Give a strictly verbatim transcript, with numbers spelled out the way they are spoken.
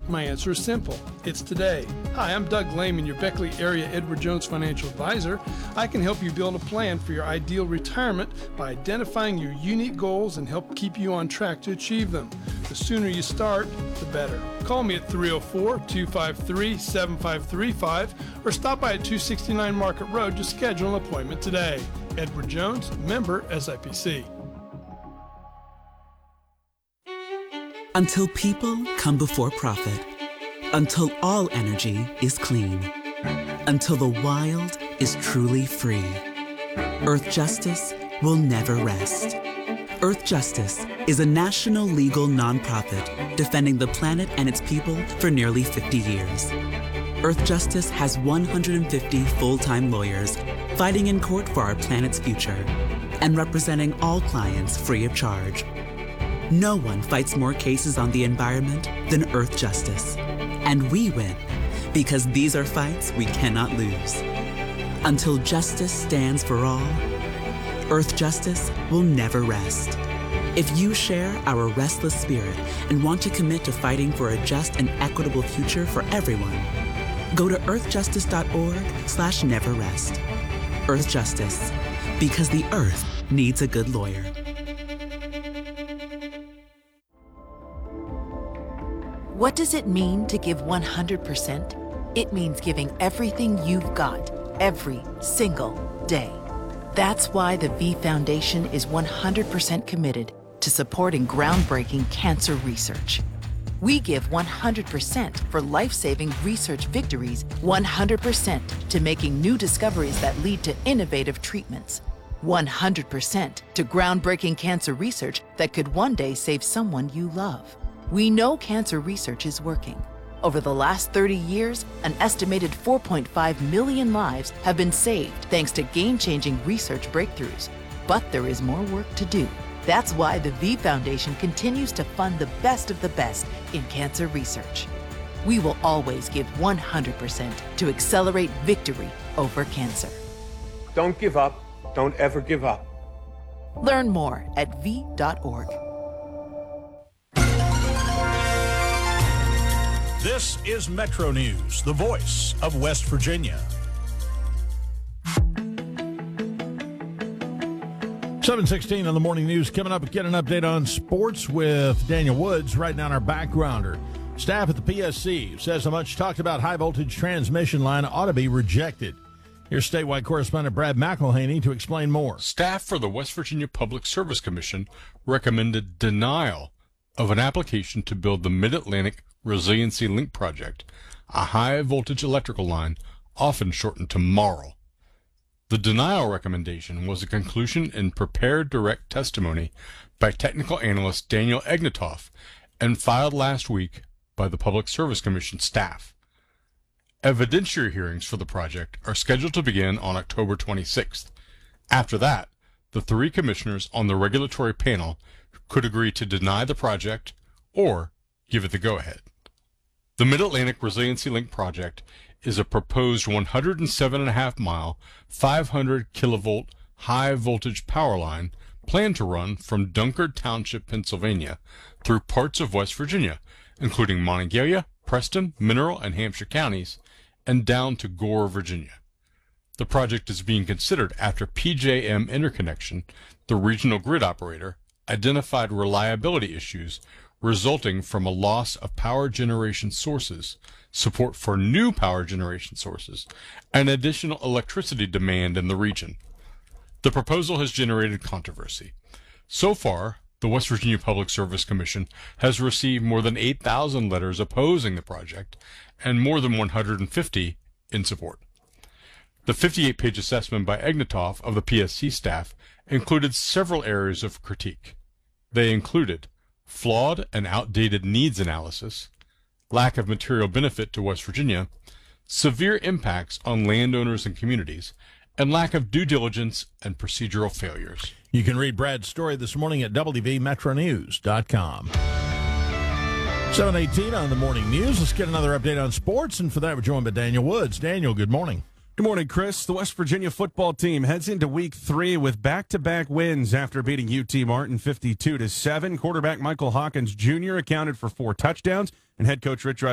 My answer is simple. It's today. Hi, I'm Doug Lehman, your Beckley area Edward Jones financial advisor. I can help you build a plan for your ideal retirement by identifying your unique goals and help keep you on track to achieve them. The sooner you start, the better. Call me at three oh four, two five three, seven five three five or stop by at two sixty-nine Market Road to schedule an appointment today. Edward Jones, member S I P C. Until people come before profit. Until all energy is clean. Until the wild is truly free. Earth Justice will never rest. Earth Justice is a national legal nonprofit defending the planet and its people for nearly fifty years. Earth Justice has one hundred fifty full-time lawyers fighting in court for our planet's future and representing all clients free of charge. No one fights more cases on the environment than Earth Justice. And we win because these are fights we cannot lose. Until justice stands for all, Earth Justice will never rest. If you share our restless spirit and want to commit to fighting for a just and equitable future for everyone, go to earthjustice.org slash never rest. Earth Justice, because the earth needs a good lawyer. What does it mean to give one hundred percent? It means giving everything you've got, every single day. That's why the V Foundation is one hundred percent committed to supporting groundbreaking cancer research. We give one hundred percent for life-saving research victories, one hundred percent to making new discoveries that lead to innovative treatments, one hundred percent to groundbreaking cancer research that could one day save someone you love. We know cancer research is working. Over the last thirty years, an estimated four point five million lives have been saved thanks to game-changing research breakthroughs. But there is more work to do. That's why the V Foundation continues to fund the best of the best in cancer research. We will always give one hundred percent to accelerate victory over cancer. Don't give up. Don't ever give up. Learn more at v dot org. This is Metro News, the voice of West Virginia. seven sixteen on the morning news. Coming up, get an update on sports with Daniel Woods right now, our backgrounder. Staff at the P S C says the much talked about high voltage transmission line ought to be rejected. Here's statewide correspondent Brad McElhaney to explain more. Staff for the West Virginia Public Service Commission recommended denial of an application to build the Mid-Atlantic Resiliency Link Project, a high-voltage electrical line, often shortened to MARL. The denial recommendation was a conclusion in prepared direct testimony by technical analyst Daniel Egnatoff and filed last week by the Public Service Commission staff. Evidentiary hearings for the project are scheduled to begin on October twenty-sixth. After that, the three commissioners on the regulatory panel could agree to deny the project or give it the go-ahead. The Mid-Atlantic Resiliency Link Project is a proposed one hundred seven point five mile, five hundred kilovolt high-voltage power line planned to run from Dunkard Township, Pennsylvania, through parts of West Virginia, including Monongalia, Preston, Mineral, and Hampshire counties, and down to Gore, Virginia. The project is being considered after P J M Interconnection, the regional grid operator, identified reliability issues resulting from a loss of power generation sources, support for new power generation sources, and additional electricity demand in the region. The proposal has generated controversy. So far, the West Virginia Public Service Commission has received more than eight thousand letters opposing the project and more than one hundred fifty in support. The fifty-eight page assessment by Egnatoff of the P S C staff included several areas of critique. They included flawed and outdated needs analysis, lack of material benefit to West Virginia, severe impacts on landowners and communities, and lack of due diligence and procedural failures. You can read Brad's story this morning at w v metro news dot com. seven eighteen on the morning news. Let's get another update on sports, and for that we're joined by Daniel Woods. Daniel, good morning. Good morning, Chris. The West Virginia football team heads into week three with back-to-back wins after beating U T Martin fifty-two to seven. Quarterback Michael Hawkins Junior accounted for four touchdowns, and head coach Rich